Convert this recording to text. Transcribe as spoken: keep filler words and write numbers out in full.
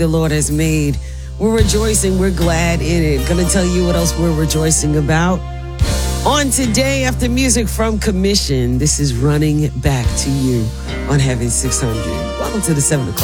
the Lord has made. We're rejoicing. We're glad in it. Gonna tell you what else we're rejoicing about. On today, after music from Commission, this is Running Back to You on Heaven six hundred. Welcome to the seven o'clock.